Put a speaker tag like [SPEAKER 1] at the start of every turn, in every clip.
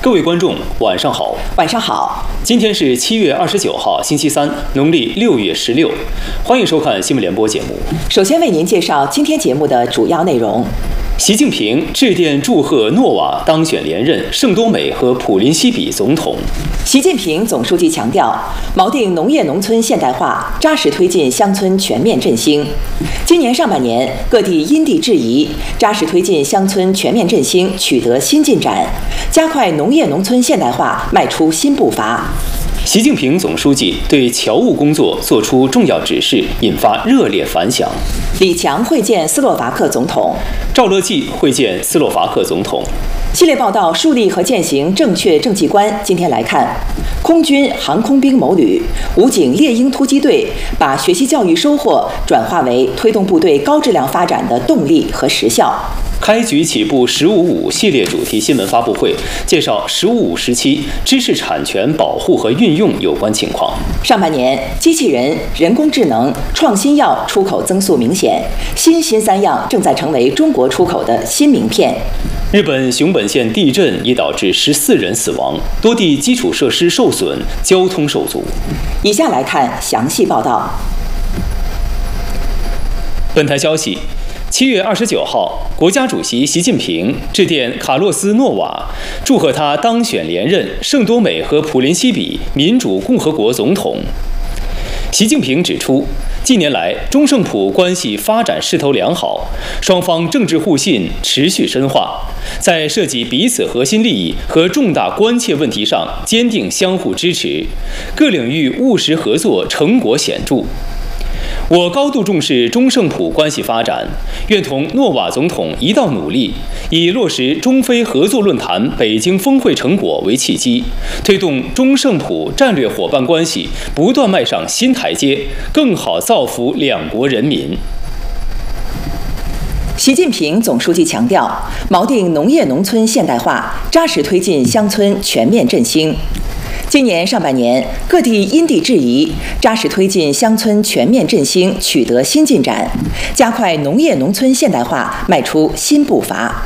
[SPEAKER 1] 各位观众，晚上好。
[SPEAKER 2] 晚上好。
[SPEAKER 1] 今天是7月29号，星期三，农历6月16。欢迎收看新闻联播节目。
[SPEAKER 2] 首先为您介绍今天节目的主要内容。
[SPEAKER 1] 习近平致电祝贺诺瓦当选连任圣多美和普林西比总统。
[SPEAKER 2] 习近平总书记强调，锚定农业农村现代化，扎实推进乡村全面振兴。今年上半年，各地因地制宜，扎实推进乡村全面振兴取得新进展，加快农业农村现代化迈出新步伐。
[SPEAKER 1] 习近平总书记对侨务工作作出重要指示，引发热烈反响。
[SPEAKER 2] 李强会见斯洛伐克总统，
[SPEAKER 1] 赵乐际会见斯洛伐克总统。
[SPEAKER 2] 系列报道树立和践行正确政绩观。今天来看，空军航空兵某旅、武警猎鹰突击队把学习教育收获转化为推动部队高质量发展的动力和实效。
[SPEAKER 1] 开局起步“15.5”系列主题新闻发布会，介绍“15.5”时期知识产权保护和运用有关情况。
[SPEAKER 2] 上半年，机器人、人工智能、创新药出口增速明显，新三样正在成为中国出口的新名片。
[SPEAKER 1] 日本熊本县地震已导致14人死亡，多地基础设施受损，交通受阻。
[SPEAKER 2] 以下来看详细报道。
[SPEAKER 1] 本台消息，7月29号，国家主席习近平致电卡洛斯·诺瓦，祝贺他当选连任圣多美和普林西比民主共和国总统。习近平指出，近年来中圣普关系发展势头良好，双方政治互信持续深化，在涉及彼此核心利益和重大关切问题上坚定相互支持，各领域务实合作成果显著。我高度重视中圣普关系发展，愿同诺瓦总统一道努力，以落实中非合作论坛北京峰会成果为契机，推动中圣普战略伙伴关系不断迈上新台阶，更好造福两国人民。
[SPEAKER 2] 习近平总书记强调，锚定农业农村现代化，扎实推进乡村全面振兴。今年上半年，各地因地制宜，扎实推进乡村全面振兴取得新进展，加快农业农村现代化迈出新步伐。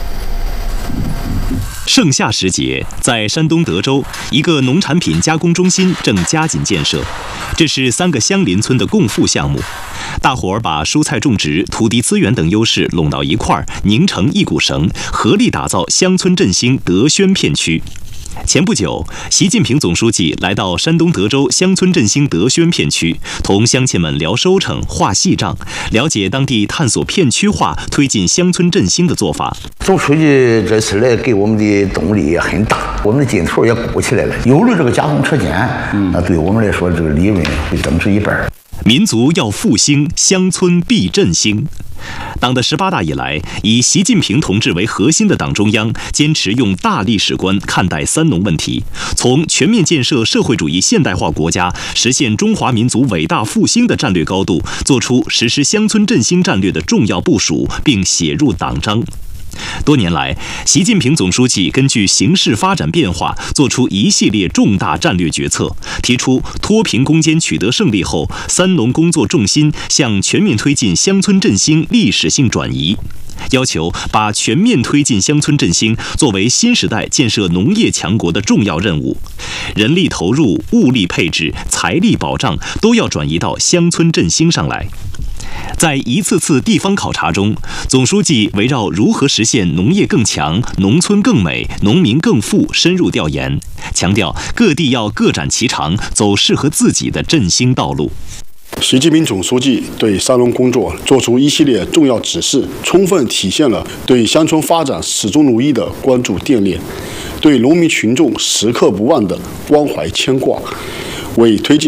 [SPEAKER 3] 盛夏时节，在山东德州，一个农产品加工中心正加紧建设。这是3个相邻村的共富项目，大伙儿把蔬菜种植、土地资源等优势拢到一块儿，拧成一股绳，合力打造乡村振兴德宣片区。前不久，习近平总书记来到山东德州乡村振兴德宣片区，同乡亲们聊收成、话细账，了解当地探索片区化、推进乡村振兴的做法。
[SPEAKER 4] 总书记这次来给我们的动力也很大，我们的劲头也鼓起来了。有了这个加工车间，那对我们来说，这个利润会增值1半。
[SPEAKER 3] 民族要复兴，乡村必振兴。党的18大以来，以习近平同志为核心的党中央坚持用大历史观看待三农问题，从全面建设社会主义现代化国家、实现中华民族伟大复兴的战略高度，做出实施乡村振兴战略的重要部署，并写入党章。多年来，习近平总书记根据形势发展变化，做出一系列重大战略决策，提出脱贫攻坚取得胜利后，三农工作重心向全面推进乡村振兴历史性转移，要求把全面推进乡村振兴作为新时代建设农业强国的重要任务，人力投入、物力配置、财力保障都要转移到乡村振兴上来。在一次次地方考察中，总书记围绕如何实现农业更强、农村更美、农民更富深入调研，强调各地要各展其长，走适合自己的振兴道路。
[SPEAKER 5] 习近平总书记对三农工作作出一系列重要指示，充分体现了对乡村发展始终如一的关注惦念，对农民群众时刻不忘的关怀牵挂，为推进